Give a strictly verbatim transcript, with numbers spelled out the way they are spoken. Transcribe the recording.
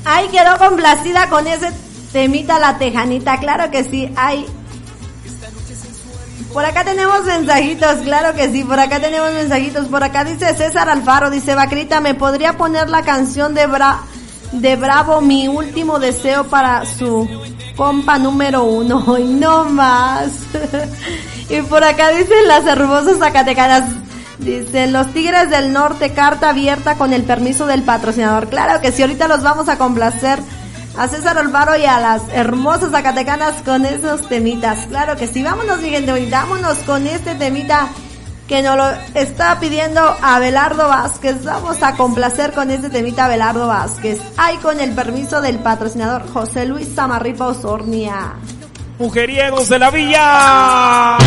Ay, quedó complacida con ese temita la tejanita, claro que sí. Ay, por acá tenemos mensajitos, claro que sí, por acá tenemos mensajitos. Por acá dice César Alfaro, dice, Vaquerita, ¿me podría poner la canción de Bra de Bravo, mi último deseo para su compa número uno? Y no más. Y por acá dicen las hermosas zacatecanas, dicen los Tigres del Norte, carta abierta con el permiso del patrocinador. Claro que sí, ahorita los vamos a complacer a César Alvaro y a las hermosas zacatecanas con esos temitas. Claro que sí, vámonos mi gente, vámonos con este temita que nos lo está pidiendo Abelardo Vázquez. Vamos a complacer con este temita Abelardo Vázquez. Ay, con el permiso del patrocinador José Luis Samarripa Osornia. Mujeriegos de la Villa.